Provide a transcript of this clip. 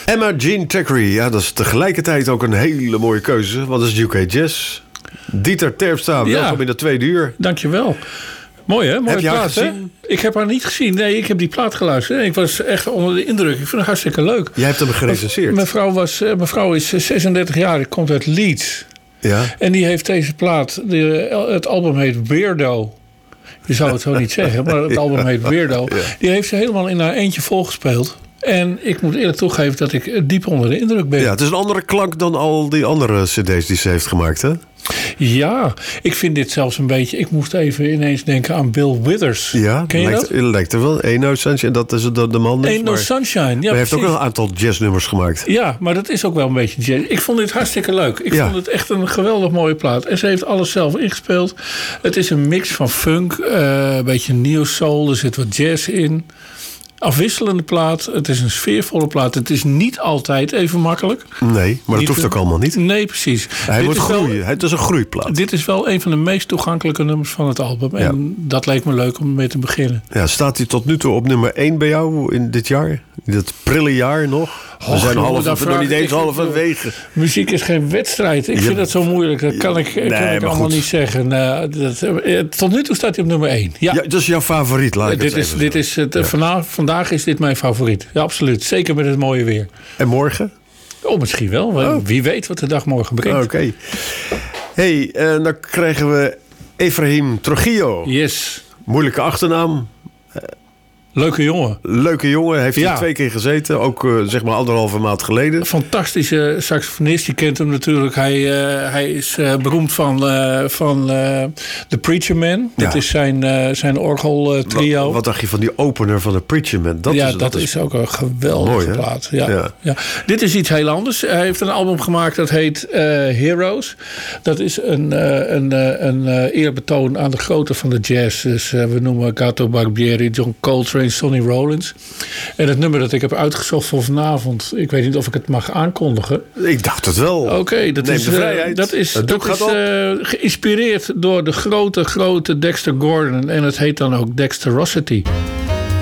Emma Jean Thackeray, ja, dat is tegelijkertijd ook een hele mooie keuze. Want dat is UK Jazz. Dieter Terpstra, welkom in de tweede uur. Dankjewel. Mooi hè, mooie plaat hè? Ik heb haar niet gezien, nee, ik heb die plaat geluisterd. Ik was echt onder de indruk, ik vind het hartstikke leuk. Jij hebt hem gerecenseerd. Mijn vrouw is 36 jaar, ik komt uit Leeds. Ja. En die heeft deze plaat, het album heet Weirdo. Je zou het zo niet zeggen, maar het album heet Weirdo. Ja. Die heeft ze helemaal in haar eentje volgespeeld. En ik moet eerlijk toegeven dat ik diep onder de indruk ben. Ja, het is een andere klank dan al die andere cd's die ze heeft gemaakt, hè? Ja, ik vind dit zelfs een beetje... Ik moest even ineens denken aan Bill Withers. Ja, ken je dat? Lijkt er wel. Ain't No Sunshine, dat is de man. Ain't No Sunshine, ja. Maar hij heeft ook een aantal jazznummers gemaakt. Ja, maar dat is ook wel een beetje jazz. Ik vond dit hartstikke leuk. Ik vond het echt een geweldig mooie plaat. En ze heeft alles zelf ingespeeld. Het is een mix van funk, een beetje neo soul. Er zit wat jazz in. Afwisselende plaat. Het is een sfeervolle plaat. Het is niet altijd even makkelijk. Nee, maar dat hoeft ook allemaal niet. Nee, precies. Hij moet groeien. Het is een groeiplaat. Dit is wel een van de meest toegankelijke nummers van het album. Ja. En dat leek me leuk om mee te beginnen. Ja, staat hij tot nu toe op nummer 1 bij jou in dit jaar? In dit prille jaar nog? We zijn nog niet eens halverwege. Muziek is geen wedstrijd. Ik vind dat zo moeilijk. Dat kan ik allemaal niet zeggen. Tot nu toe staat hij op nummer 1. Ja. Ja, dat is jouw favoriet. Vandaag is dit mijn favoriet. Ja, absoluut. Zeker met het mooie weer. En morgen? Oh, misschien wel. Oh. Wie weet wat de dag morgen brengt. Oké. Hey, dan krijgen we Efraim Trujillo. Yes. Moeilijke achternaam. Leuke jongen. Heeft hij 2 keer gezeten. Ook zeg maar 1,5 maand geleden. Fantastische saxofonist. Je kent hem natuurlijk. Hij is beroemd van The Preacher Man. Ja. Dat is zijn orgeltrio. Wat dacht je van die opener van The Preacher Man? Dat is ook een geweldige plaat. Ja. Dit is iets heel anders. Hij heeft een album gemaakt dat heet Heroes. Dat is een eerbetoon aan de grootte van de jazz. Dus we noemen Gato Barbieri, John Coltrane, Sonny Rollins. En het nummer dat ik heb uitgezocht voor vanavond, ik weet niet of ik het mag aankondigen. Ik dacht het wel. Oké, dat is geïnspireerd door de grote Dexter Gordon. En het heet dan ook Dexterosity.